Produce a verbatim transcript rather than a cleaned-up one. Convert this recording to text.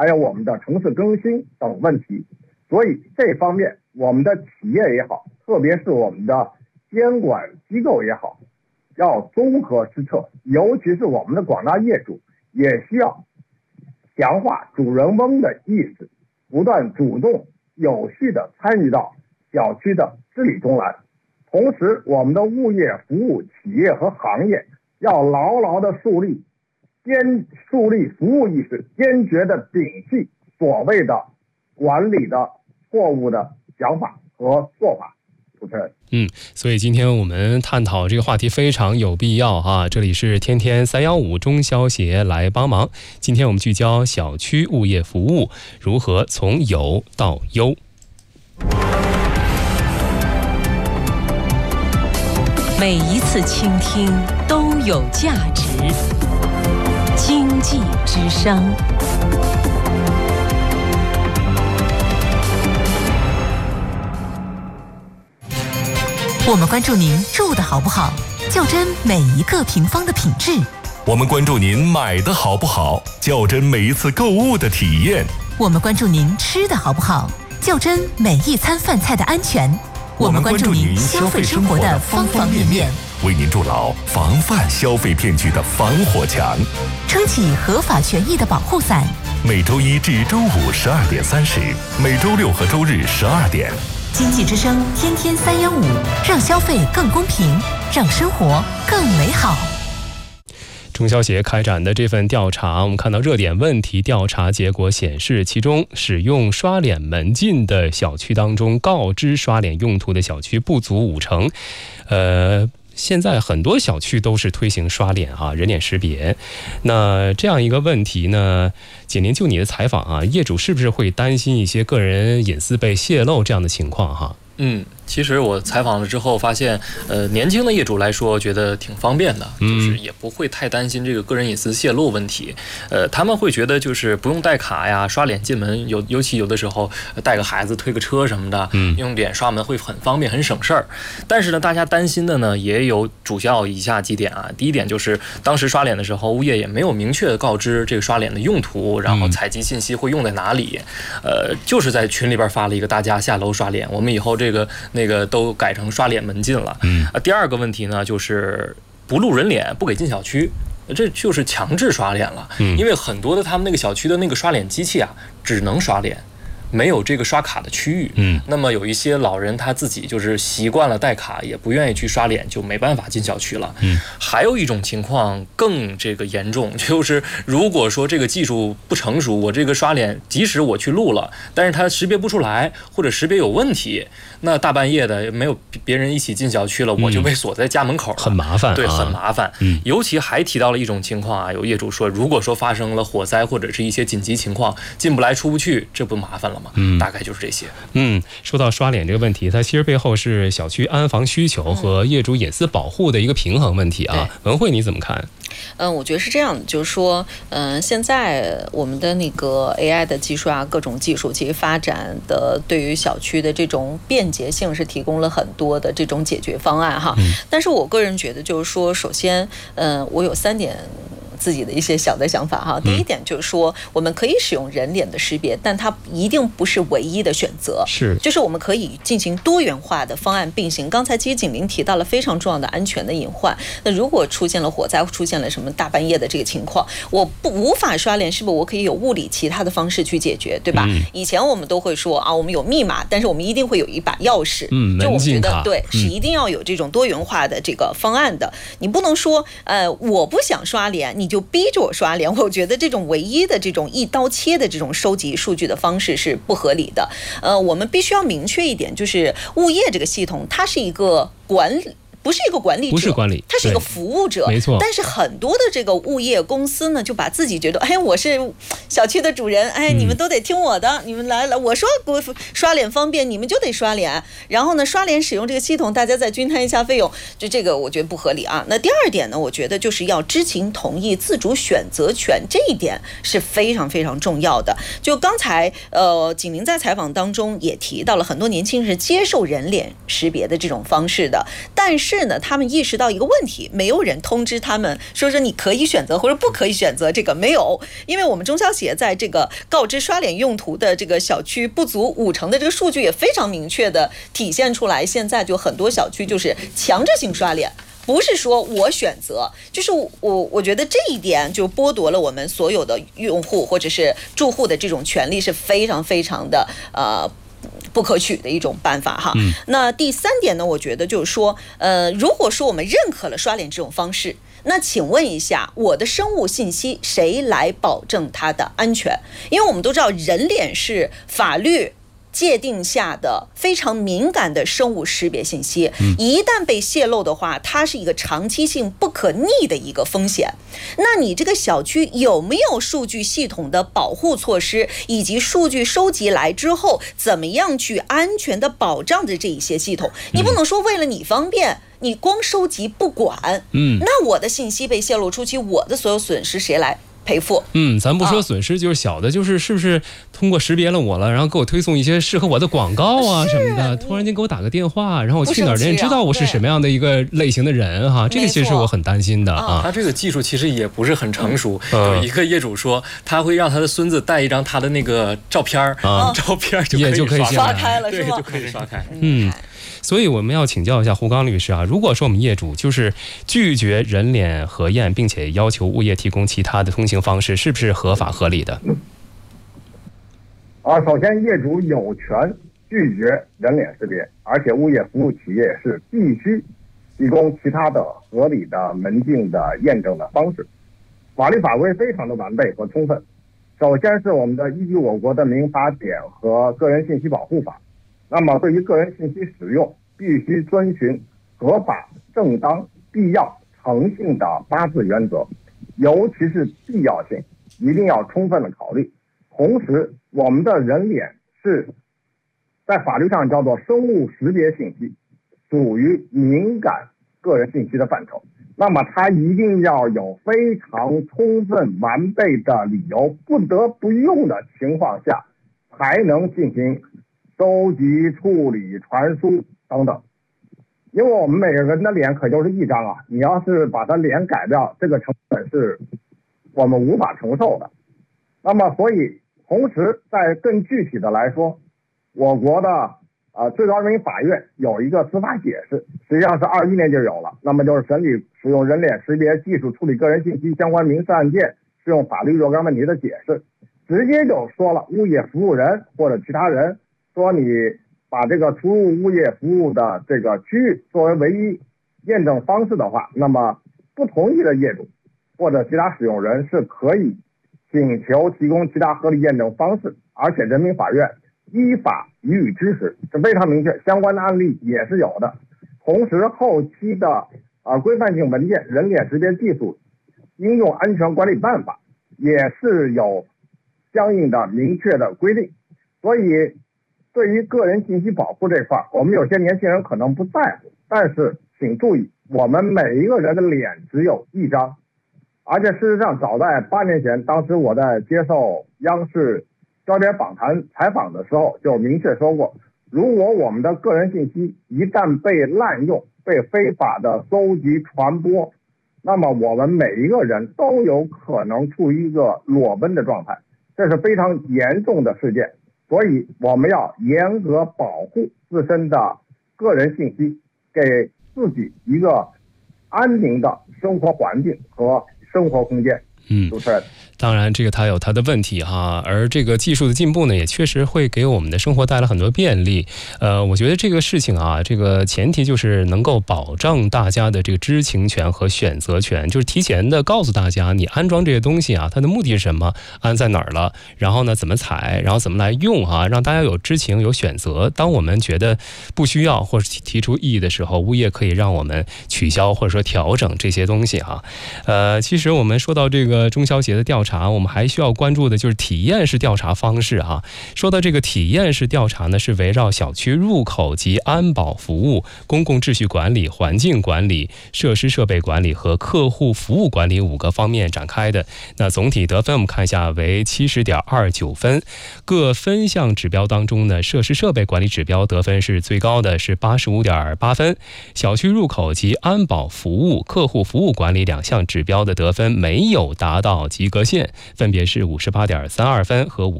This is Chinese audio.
还有我们的城市更新等问题。所以这方面我们的企业也好，特别是我们的监管机构也好，要综合施策，尤其是我们的广大业主也需要强化主人翁的意识，不断主动有序地参与到小区的治理中来。同时，我们的物业服务企业和行业要牢牢地树立坚树立服务意识，坚决地摒弃所谓的管理的错误的想法和做法。主持人， 嗯，所以今天我们探讨这个话题非常有必要哈。这里是天天三一五中消协来帮忙。今天我们聚焦小区物业服务如何从有到优。 每一次倾听都有价值。经济之声。我们关注您住的好不好，较真每一个平方的品质。 我们关注您买的好不好，较真每一次购物的体验。 我们关注您吃的好不好，较真每一餐饭菜的安全。我们关注您消费生活的方方面面， 为您筑牢防范消费骗局的防火墙， 撑起合法权益的保护伞。 每周一至周五十二点三十，每周六和周日十二点。 经济之声天天三一五，让消费更公平，让生活更美好。 中消协开展的这份调查，我们看到热点问题调查结果显示，其中使用刷脸门禁的小区当中，告知刷脸用途的小区不足五成。呃。现在很多小区都是推行刷脸啊，人脸识别。那这样一个问题呢，简宁就你的采访啊，业主是不是会担心一些个人隐私被泄露这样的情况哈？ 嗯，其实我采访了之后发现，呃，年轻的业主来说觉得挺方便的，就是也不会太担心这个个人隐私泄露问题。呃，他们会觉得就是不用带卡呀，刷脸进门，有尤其有的时候带个孩子推个车什么的，嗯，用脸刷门会很方便，很省事儿。但是呢，大家担心的呢也有主要以下几点啊。第一点就是当时刷脸的时候，物业也没有明确的告知这个刷脸的用途，然后采集信息会用在哪里。呃，就是在群里边发了一个大家下楼刷脸，我们以后这个那个都改成刷脸门禁了。嗯啊，第二个问题呢，就是不录人脸，不给进小区，这就是强制刷脸了。嗯，因为很多的他们那个小区的那个刷脸机器啊，只能刷脸，没有这个刷卡的区域。嗯，那么有一些老人他自己就是习惯了带卡，也不愿意去刷脸，就没办法进小区了。嗯，还有一种情况更这个严重，就是如果说这个技术不成熟，我这个刷脸即使我去录了，但是它识别不出来，或者识别有问题，那大半夜的没有别人一起进小区了，我就被锁在家门口了， 很麻烦。 对，很麻烦。嗯，尤其还提到了一种情况啊，有业主说，如果说发生了火灾或者是一些紧急情况，进不来出不去，这不麻烦了吗？嗯，大概就是这些。 嗯，说到刷脸这个问题，它其实背后是小区安防需求和业主隐私保护的一个平衡问题啊。文慧你怎么看？ 嗯，我觉得是这样的，就是说，嗯、呃，现在我们的那个 A I 的技术啊，各种技术其实发展的对于小区的这种便捷性是提供了很多的这种解决方案哈。嗯、但是我个人觉得，就是说，首先，嗯、呃，我有三点自己的一些小的想法哈。第一点就是说，我们可以使用人脸的识别，但它一定不是唯一的选择。 是， 就是我们可以进行多元化的方案并行。刚才其实景林提到了非常重要的安全的隐患。那如果出现了火灾，出现了什么大半夜的这个情况，我不无法刷脸，是不是我可以有物理其他的方式去解决，对吧？嗯、以前我们都会说啊，我们有密码，但是我们一定会有一把钥匙。 嗯， 就我们觉得对， 嗯、 是一定要有这种多元化的这个方案的。你不能说呃，我不想刷脸，你就逼着我刷脸。我觉得这种唯一的这种一刀切的这种收集数据的方式是不合理的。呃，我们必须要明确一点，就是物业这个系统，它是一个管理。不是一个管理者， 不是管理， 他是一个服务者， 没错。 但是很多的这个物业公司呢，就把自己觉得，哎，我是小区的主人，哎，你们都得听我的，嗯、你们来来，我说刷脸方便，你们就得刷脸。然后呢，刷脸使用这个系统，大家再均摊一下费用，就这个我觉得不合理啊。那第二点呢，我觉得就是要知情同意、自主选择权，这一点是非常非常重要的。就刚才呃，景明在采访当中也提到了，很多年轻人是接受人脸识别的这种方式的，但是。 是呢，他们意识到一个问题，没有人通知他们说是你可以选择或者不可以选择，这个没有。因为我们中消协在这个告知刷脸用途的这个小区不足五成的这个数据也非常明确的体现出来，现在就很多小区就是强制性刷脸。不是说我选择，就是我我觉得这一点就剥夺了我们所有的用户或者是住户的这种权利，是非常非常的呃不可取的一种办法哈。嗯、那第三点呢，我觉得就是说，呃，如果说我们认可了刷脸这种方式，那请问一下，我的生物信息谁来保证它的安全？因为我们都知道，人脸是法律界定下的非常敏感的生物识别信息，一旦被泄露的话，它是一个长期性不可逆的一个风险。那你这个小区有没有数据系统的保护措施，以及数据收集来之后怎么样去安全的保障着这一些系统？你不能说为了你方便，你光收集不管，嗯，那我的信息被泄露出去，我的所有损失谁来赔付？ 嗯，咱不说损失，就是小的，就是是不是通过识别了我了，然后给我推送一些适合我的广告啊什么的，突然间给我打个电话，然后我去哪儿，人知道我是什么样的一个类型的人哈，这个其实我很担心的啊。 他这个技术其实也不是很成熟。有一个业主说，他会让他的孙子带一张他的那个照片儿，照片就可以刷开了， 对，就可以刷开。 嗯。所以我们要请教一下胡刚律师啊，如果说我们业主就是拒绝人脸核验，并且要求物业提供其他的通行方式，是不是合法合理的？ 啊，首先业主有权拒绝人脸识别，而且物业服务企业是必须提供其他的合理的门径的验证的方式。法律法规非常的完备和充分。首先是我们的依据我国的民法典和个人信息保护法。那么对于个人信息使用，必须遵循合法、正当、必要、诚信的八字原则，尤其是必要性，一定要充分的考虑。同时，我们的人脸是在法律上叫做生物识别信息，属于敏感个人信息的范畴。那么它一定要有非常充分完备的理由，不得不用的情况下，才能进行收集、处理、传输等等。因为我们每个人的脸可就是一张啊，你要是把他脸改掉，这个成本是我们无法承受的。那么所以同时在更具体的来说，我国的呃最高人民法院有一个司法解释，实际上是二一年就有了，那么就是审理使用人脸识别技术处理个人信息相关民事案件适用法律若干问题的解释，直接就说了，物业服务人或者其他人说你把这个出入物业服务的这个区域作为唯一验证方式的话，那么不同意的业主或者其他使用人是可以请求提供其他合理验证方式，而且人民法院依法予以支持，是非常明确，相关的案例也是有的。同时后期的呃规范性文件人脸识别技术应用安全管理办法也是有相应的明确的规定。所以对于个人信息保护这块，我们有些年轻人可能不在乎，但是请注意，我们每一个人的脸只有一张，而且事实上早在八年前，当时我在接受央视焦点访谈采访的时候就明确说过，如果我们的个人信息一旦被滥用、被非法的搜集传播，那么我们每一个人都有可能处于一个裸奔的状态，这是非常严重的事件。所以我们要严格保护自身的个人信息，给自己一个安宁的生活环境和生活空间。 嗯， 主持人， 当然这个它有它的问题哈，而这个技术的进步呢，也确实会给我们的生活带来很多便利。呃，我觉得这个事情啊，这个前提就是能够保障大家的这个知情权和选择权，就是提前的告诉大家，你安装这些东西啊，它的目的是什么，安在哪儿了，然后呢怎么采，然后怎么来用哈、啊，让大家有知情有选择。当我们觉得不需要或者提出异议的时候，物业可以让我们取消或者说调整这些东西哈、啊。呃，其实我们说到这个。 个中消协的调查，我们还需要关注的就是体验式调查方式哈。说到这个体验式调查呢，是围绕小区入口及安保服务、公共秩序管理、环境管理、设施设备管理和客户服务管理五个方面展开的。那总体得分我们看一下为七十点二九分。各分项指标当中呢，设施设备管理指标得分是最高的，是八十五点八分。小区入口及安保服务、客户服务管理两项指标的得分没有达到及格线，分别是五十八点三二分和五